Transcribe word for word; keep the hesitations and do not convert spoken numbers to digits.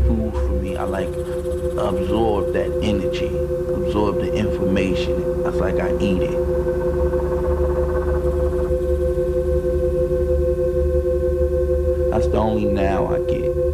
food for me. I like absorb that energy, absorb the information. That's like I eat it. That's the only now I get.